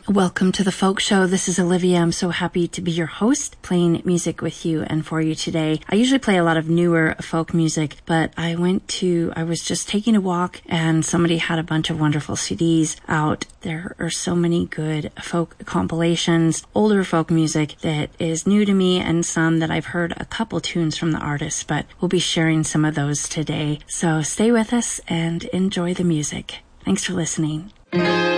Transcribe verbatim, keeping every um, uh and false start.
Welcome to the Folk Show. This is Olivia. I'm so happy to be your host, playing music with you and for you today. I usually play a lot of newer folk music, but I went to, I was just taking a walk and somebody had a bunch of wonderful C Ds out. There are so many good folk compilations, older folk music that is new to me, and some that I've heard a couple tunes from the artists, but we'll be sharing some of those today. So stay with us and enjoy the music. Thanks for listening.